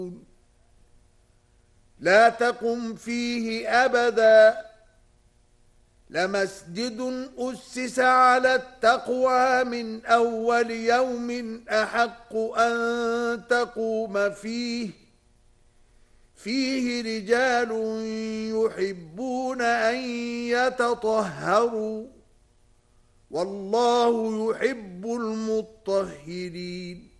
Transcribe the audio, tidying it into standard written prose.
لا تقم فيه أبدا لمسجد أسس على التقوى من أول يوم أحق أن تقوم فيه رجال يحبون أن يتطهروا والله يحب المطهرين